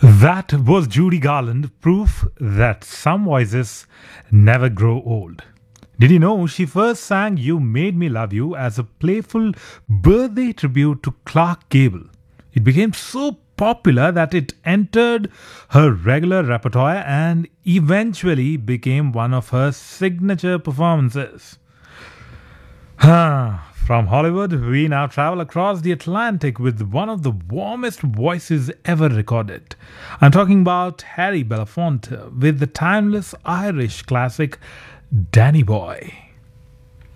That was Judy Garland, proof that some voices never grow old. Did you know she first sang You Made Me Love You as a playful birthday tribute to Clark Gable? It became so popular that it entered her regular repertoire and eventually became one of her signature performances. From Hollywood, we now travel across the Atlantic with one of the warmest voices ever recorded. I'm talking about Harry Belafonte with the timeless Irish classic Danny Boy.